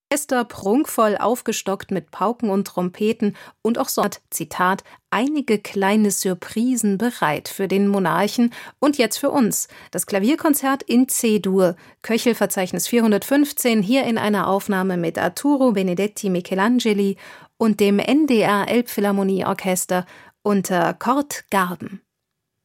Orchester prunkvoll aufgestockt mit Pauken und Trompeten und auch so hat, Zitat, einige kleine Surprisen bereit für den Monarchen und jetzt für uns. Das Klavierkonzert in C-Dur, Köchelverzeichnis 415, hier in einer Aufnahme mit Arturo Benedetti Michelangeli und dem NDR Elbphilharmonieorchester unter Kurt Garben.